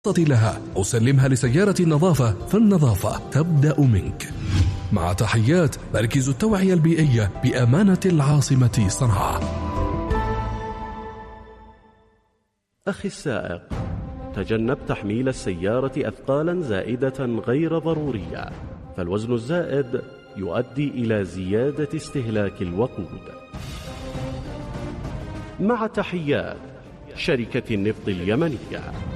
لها أو سلمها لسيارة النظافة، فالنظافة تبدأ منك. مع تحيات مركز التوعية البيئية بأمانة العاصمة صنعاء. أخي السائق، تجنب تحميل السيارة أثقالا زائدة غير ضرورية، فالوزن الزائد يؤدي إلى زيادة استهلاك الوقود. مع تحيات شركة النفط اليمنية.